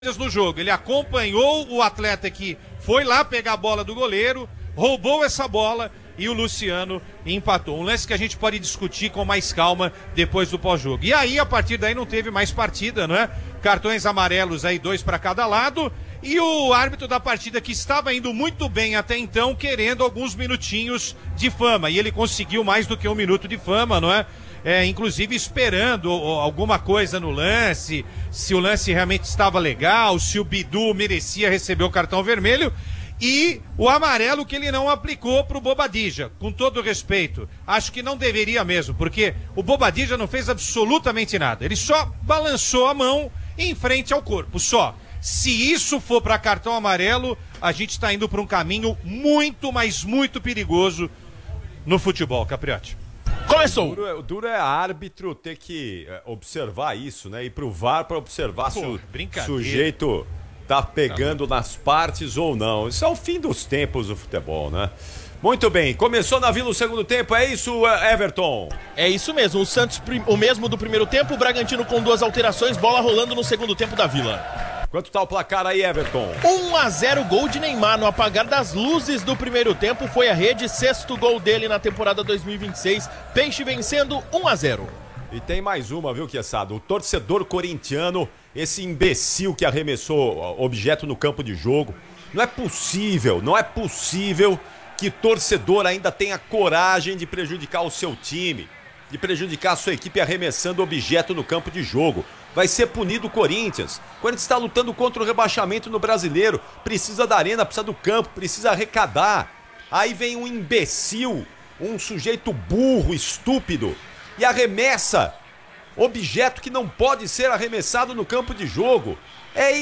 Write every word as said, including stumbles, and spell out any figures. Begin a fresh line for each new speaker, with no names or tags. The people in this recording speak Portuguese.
no jogo. Ele acompanhou o atleta que foi lá pegar a bola do goleiro, roubou essa bola e o Luciano empatou. Um lance que a gente pode discutir com mais calma depois do pós-jogo. E aí, a partir daí, não teve mais partida, não é? Cartões amarelos aí, dois para cada lado. E o árbitro da partida, que estava indo muito bem até então, querendo alguns minutinhos de fama. E ele conseguiu mais do que um minuto de fama, não é? É, inclusive esperando alguma coisa no lance, se o lance realmente estava legal, se o Bidu merecia receber o cartão vermelho, e o amarelo que ele não aplicou para o Bobadilla, com todo respeito. Acho que não deveria mesmo, porque o Bobadilla não fez absolutamente nada, ele só balançou a mão em frente ao corpo, só. Se isso for para cartão amarelo, a gente está indo para um caminho muito, mas muito perigoso no futebol, Capriotti.
Começou!
O duro, é, o duro é árbitro ter que é, observar isso, né? Ir pro V A R pra observar Pô, se o sujeito tá pegando tá nas partes ou não. Isso é o fim dos tempos do futebol, né? Muito bem, começou na Vila o segundo tempo, é isso, Everton?
É isso mesmo, o Santos o mesmo do primeiro tempo, o Bragantino com duas alterações, bola rolando no segundo tempo da Vila.
Quanto tá o placar aí, Everton?
um a zero, gol de Neymar no apagar das luzes do primeiro tempo, foi a rede, sexto gol dele na temporada dois mil e vinte e seis, Peixe vencendo um a zero.
E tem mais uma, viu, Queçado? O torcedor corintiano, esse imbecil que arremessou objeto no campo de jogo, não é possível, não é possível que torcedor ainda tenha coragem de prejudicar o seu time, de prejudicar a sua equipe arremessando objeto no campo de jogo. Vai ser punido o Corinthians. O Corinthians está lutando contra o rebaixamento no Brasileiro. Precisa da arena, precisa do campo, precisa arrecadar. Aí vem um imbecil, um sujeito burro, estúpido, e arremessa objeto que não pode ser arremessado no campo de jogo. É